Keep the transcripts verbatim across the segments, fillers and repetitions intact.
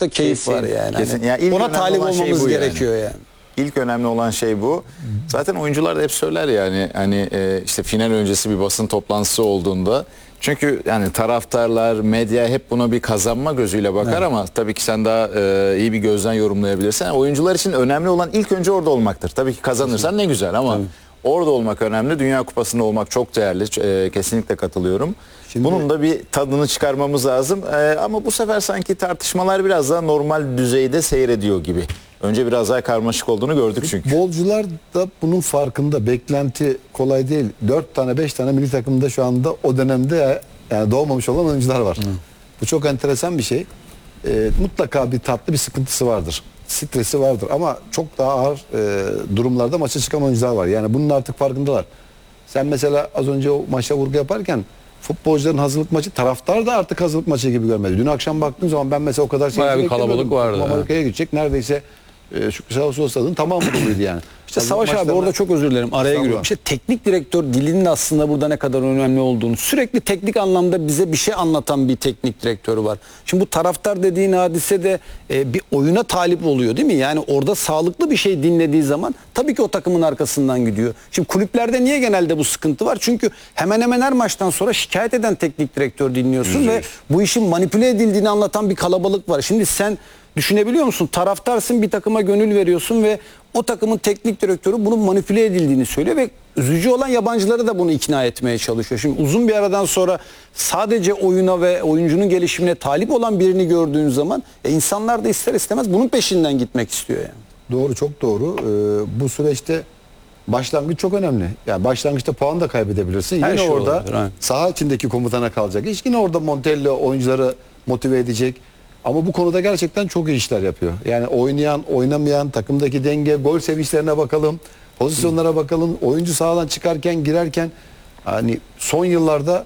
da keyif Kesin, var yani. kesin. Hani Yani ilk ona önemli talip olan şey olmamız bu gerekiyor yani. yani. İlk önemli olan şey bu. Zaten oyuncular da hep söyler yani hani e, işte final öncesi bir basın toplantısı olduğunda, çünkü yani taraftarlar, medya hep buna bir kazanma gözüyle bakar, evet. Ama tabii ki sen daha e, iyi bir gözden yorumlayabilirsin. Yani oyuncular için önemli olan ilk önce orada olmaktır. Tabii ki kazanırsan ne güzel ama tabii. Orada olmak önemli. Dünya Kupası'nda olmak çok değerli. E, kesinlikle katılıyorum. Şimdi, bunun da bir tadını çıkarmamız lazım. E, ama bu sefer sanki tartışmalar biraz daha normal düzeyde seyrediyor gibi. Önce biraz daha karmaşık olduğunu gördük çünkü. Futbolcular da bunun farkında. Beklenti kolay değil. Dört tane beş tane milli takımda şu anda o dönemde yani doğmamış olan oyuncular var. Hı. Bu çok enteresan bir şey. E, mutlaka bir tatlı bir sıkıntısı vardır. Stresi vardır ama çok daha ağır e, durumlarda maça çıkan oyuncular var. Yani bunun artık farkındalar. Sen mesela az önce o maça vurgu yaparken futbolcuların hazırlık maçı, taraftar da artık hazırlık maçı gibi görmedi. Dün akşam baktığım zaman ben mesela o kadar şey bayağı bir kalabalık vardı. Amerika'ya gidecek neredeyse e, Şükrü Saracoğlu stadının tamamı doluydu yani. İşte Savaş abi orada çok özür dilerim araya giriyorum. İşte teknik direktör dilinin aslında burada ne kadar önemli olduğunu, sürekli teknik anlamda bize bir şey anlatan bir teknik direktörü var. Şimdi bu taraftar dediğin hadise de e, bir oyuna talip oluyor değil mi? Yani orada sağlıklı bir şey dinlediği zaman tabii ki o takımın arkasından gidiyor. Şimdi kulüplerde niye genelde bu sıkıntı var? Çünkü hemen hemen her maçtan sonra şikayet eden teknik direktör dinliyorsun Yüzüyor. Ve bu işin manipüle edildiğini anlatan bir kalabalık var. Şimdi sen düşünebiliyor musun? Taraftarsın, bir takıma gönül veriyorsun ve o takımın teknik direktörü bunun manipüle edildiğini söylüyor ve üzücü olan yabancıları da bunu ikna etmeye çalışıyor. Şimdi uzun bir aradan sonra sadece oyuna ve oyuncunun gelişimine talip olan birini gördüğün zaman e, insanlar da ister istemez bunun peşinden gitmek istiyor yani. Doğru, çok doğru. Ee, bu süreçte başlangıç çok önemli. Yani başlangıçta puan da kaybedebilirsin. Her yine şey orada olabilir, saha içindeki komutana kalacak. Hiç yine orada Montella oyuncuları motive edecek. Ama bu konuda gerçekten çok iyi işler yapıyor. Yani oynayan, oynamayan, takımdaki denge, gol sevinçlerine bakalım, pozisyonlara bakalım, oyuncu sahadan çıkarken, girerken hani son yıllarda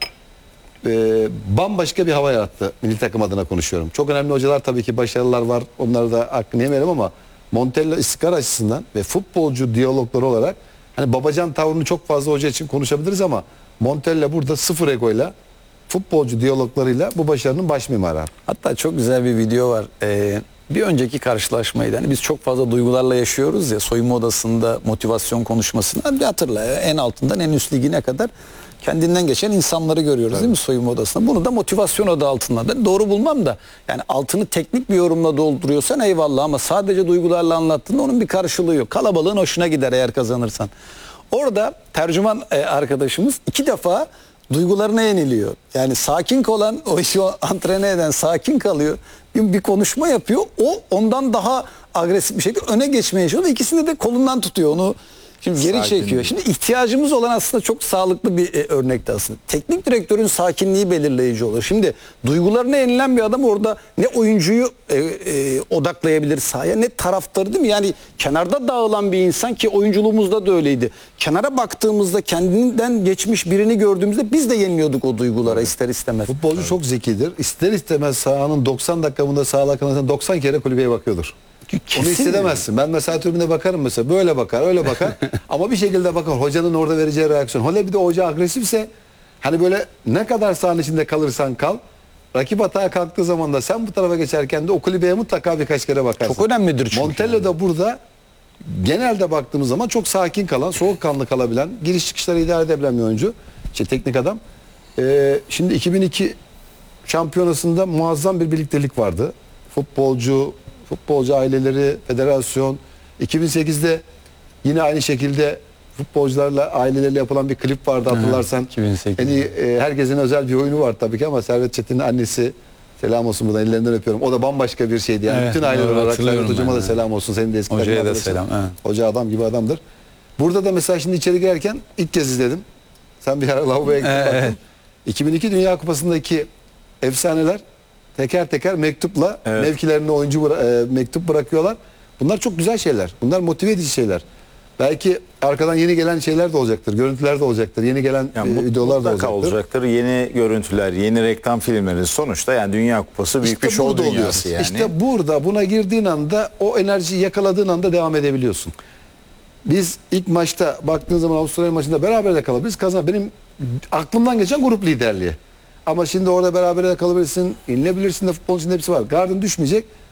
e, bambaşka bir hava yarattı. Milli takım adına konuşuyorum. Çok önemli hocalar tabii ki, başarılar var. Onları da hakkını yemeyelim ama Montella istikrar açısından ve futbolcu diyalogları olarak hani babacan tavrını çok fazla hoca için konuşabiliriz ama Montella burada sıfır egoyla, futbolcu diyaloglarıyla bu başarının baş mimarı. Hatta çok güzel bir video var. Ee, bir önceki karşılaşmaydı. Hani biz çok fazla duygularla yaşıyoruz ya, soyunma odasında motivasyon konuşmasında. Bir hatırla, en altından en üst ligine kadar kendinden geçen insanları görüyoruz, evet. Değil mi, soyunma odasında? Bunu da motivasyon adı altında. Ben doğru bulmam da yani altını teknik bir yorumla dolduruyorsan eyvallah ama sadece duygularla anlattığında onun bir karşılığı yok. Kalabalığın hoşuna gider eğer kazanırsan. Orada tercüman e, arkadaşımız iki defa duygularına yeniliyor. Yani sakin olan, o işi antrene eden sakin kalıyor. Bir, bir konuşma yapıyor. O ondan daha agresif bir şekilde öne geçmeye çalışıyor. İkisini de kolundan tutuyor. Onu şimdi geri sakin çekiyor. Şimdi ihtiyacımız olan aslında çok sağlıklı bir e, örnekti aslında. Teknik direktörün sakinliği belirleyici olur. Şimdi duygularına yenilen bir adam orada ne oyuncuyu e, e, odaklayabilir sahaya, ne taraftarı, değil mi? Yani kenarda dağılan bir insan, ki oyunculuğumuzda da öyleydi. Kenara baktığımızda kendinden geçmiş birini gördüğümüzde biz de yeniliyorduk o duygulara, evet. ister istemez. Futbolcu evet. çok zekidir. İster istemez sahanın doksan dakikamında sağla kanalından doksan kere kulübeye bakıyordur. Kesin onu hissedemezsin. Mi? Ben mesela tribüne bakarım mesela. Böyle bakar, öyle bakar. Ama bir şekilde bakar. Hocanın orada vereceği reaksiyon. Hele bir de hoca agresifse, hani böyle ne kadar sahanın içinde kalırsan kal, rakip atağa kalktığı zaman da sen bu tarafa geçerken de o kulübeye mutlaka birkaç kere bakarsın. Çok önemlidir çünkü. Montella da burada genelde baktığımız zaman çok sakin kalan, soğukkanlı kalabilen, giriş çıkışları idare edebilen bir oyuncu. İşte teknik adam. Ee, şimdi iki bin iki şampiyonasında muazzam bir birliktelik vardı. Futbolcu, futbolcu aileleri, federasyon. iki bin sekizde yine aynı şekilde futbolcularla, aileleriyle yapılan bir klip vardı, hatırlarsan. iki bin sekiz. Yani e, herkesin özel bir oyunu var tabii ki ama Servet Çetin'in annesi, selam olsun, buradan ellerinden öpüyorum. O da bambaşka bir şeydi yani. Evet, bütün aileler olarak Servet Hocama da selam olsun. Senin de eski hocaya da selam. Evet. Hoca adam gibi adamdır. Burada da mesela şimdi içeri girerken ilk kez izledim. Sen bir ara lavaboya gittin, evet, baktın. iki bin iki Dünya Kupası'ndaki efsaneler teker teker mektupla, evet, mevkilerine oyuncu bıra- e, mektup bırakıyorlar. Bunlar çok güzel şeyler. Bunlar motive edici şeyler. Belki arkadan yeni gelen şeyler de olacaktır. Görüntüler de olacaktır. Yeni gelen yani, e, videolar da olacaktır. olacaktır. Yeni görüntüler, yeni reklam filmleri, sonuçta yani Dünya Kupası büyük işte bir şov dünyası yani. İşte burada buna girdiğin anda, o enerjiyi yakaladığın anda devam edebiliyorsun. Biz ilk maçta baktığın zaman Avustralya maçında beraber de kalabiliriz. Kazan benim aklımdan geçen grup liderliği. Ama şimdi orada beraber de kalabilirsin, inilebilirsin de, futbolun içinde hepsi var. Gardın düşmeyecek.